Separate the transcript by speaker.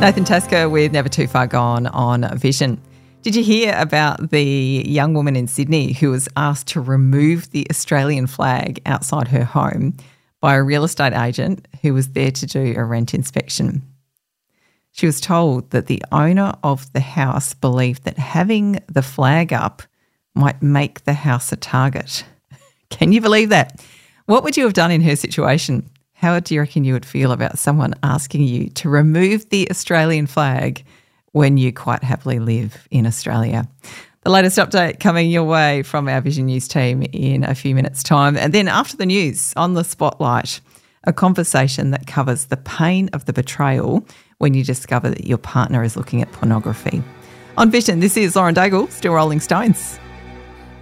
Speaker 1: Nathan Tasker with Never Too Far Gone on Vision. Did you hear about the young woman in Sydney who was asked to remove the Australian flag outside her home by a real estate agent who was there to do a rent inspection? She was told that the owner of the house believed that having the flag up might make the house a target. Can you believe that? What would you have done in her situation? How do you reckon you would feel about someone asking you to remove the Australian flag when you quite happily live in Australia? The latest update coming your way from our Vision News team in a few minutes' time. And then after the news, on the spotlight, a conversation that covers the pain of the betrayal when you discover that your partner is looking at pornography. On Vision, this is Lauren Daigle, still Rolling Stones.